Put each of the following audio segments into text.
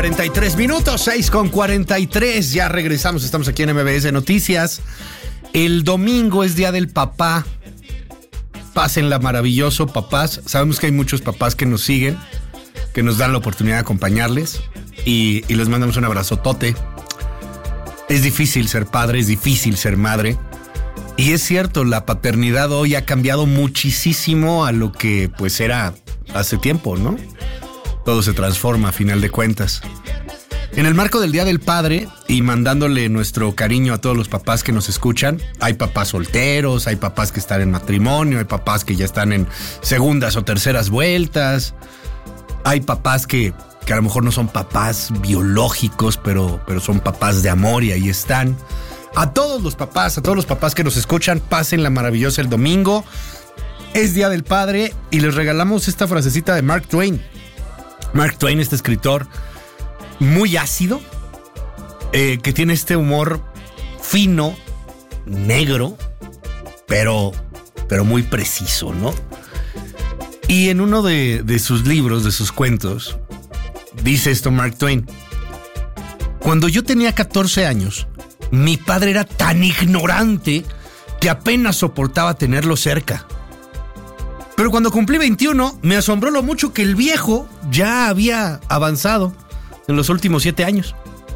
43 minutos, 6:43, ya regresamos, estamos aquí en MBS Noticias. El domingo es Día del Papá. Pásenla maravilloso, papás. Sabemos que hay muchos papás que nos siguen, que nos dan la oportunidad de acompañarles y les mandamos un abrazotote. Es difícil ser padre, es difícil ser madre. Y es cierto, la paternidad hoy ha cambiado muchísimo a lo que pues era hace tiempo, ¿no? Todo se transforma a final de cuentas. En el marco del Día del Padre y mandándole nuestro cariño a todos los papás que nos escuchan, hay papás solteros, hay papás que están en matrimonio, hay papás que ya están en segundas o terceras vueltas, hay papás que a lo mejor no son papás biológicos, pero son papás de amor y ahí están. A todos los papás que nos escuchan, pásenla maravillosa el domingo. Es Día del Padre y les regalamos esta frasecita de Mark Twain. Mark Twain, este escritor muy ácido, que tiene este humor fino, negro, pero muy preciso, ¿no? Y en uno de sus libros, de sus cuentos, dice esto Mark Twain: cuando yo tenía 14 años, mi padre era tan ignorante que apenas soportaba tenerlo cerca. Pero cuando cumplí 21, me asombró lo mucho que el viejo ya había avanzado en los últimos 7 años.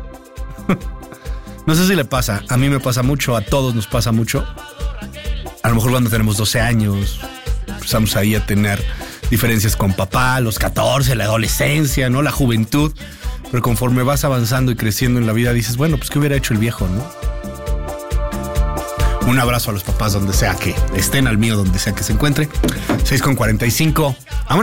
No sé si le pasa, a mí me pasa mucho, a todos nos pasa mucho. A lo mejor cuando tenemos 12 años, empezamos ahí a tener diferencias con papá, los 14, la adolescencia, ¿no? La juventud. Pero conforme vas avanzando y creciendo en la vida, dices, bueno, pues ¿qué hubiera hecho el viejo, no? Un abrazo a los papás donde sea que estén, al mío donde sea que se encuentre. 6:45.